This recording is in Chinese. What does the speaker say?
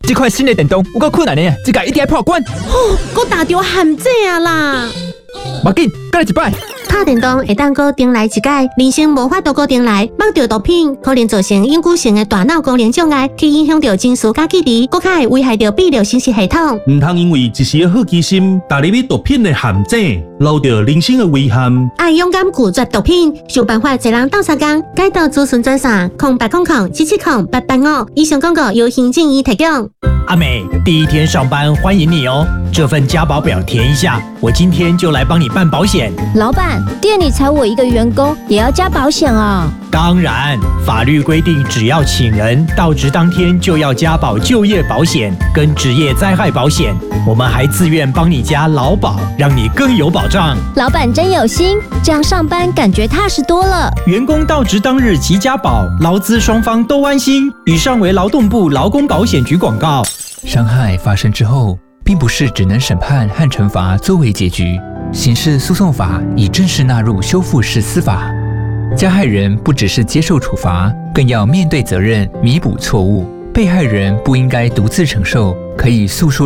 这款新的电动有够困难的，这个一定要破关。 我打着陷阱啊啦！ 别紧，再来一摆。 拍电动会当搁重来一届，人生无法度搁重来。摸着毒品可能造成永久性的大脑功能障碍，去影响到情绪甲记忆，搁较会危害到泌尿生殖系统。 唔通因为一时的好奇心，踏入去毒品的陷阱，留着人生的危险。 爱勇敢拒绝毒品，想办法一人斗相共，改到资讯专线0800770885。以上广告由行政院提供。 阿美，第一天上班欢迎你哦。这份加保表填一下，我今天就来帮你办保险。 老板，店里才我一个员工，也要加保险啊？ 当然，法律规定，只要请人到职当天就要加保就业保险跟职业灾害保险。我们还自愿帮你加劳保，让你更有保障。 老板真有心，这样上班感觉踏实多了。 员工到职当日即加保，劳资双方都安心。以上为劳动部劳工保险局广告。 伤害发生之后，并不是只能审判和惩罚作为结局。刑事诉讼法已正式纳入修复式司法，加害人不只是接受处罚，更要面对责任，弥补错误。被害人不应该独自承受，可以诉说